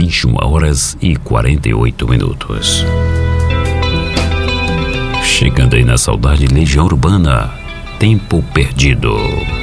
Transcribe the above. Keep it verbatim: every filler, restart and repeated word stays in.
vinte e uma horas e quarenta e oito minutos. Chegando aí na saudade, Legião Urbana, Tempo Perdido.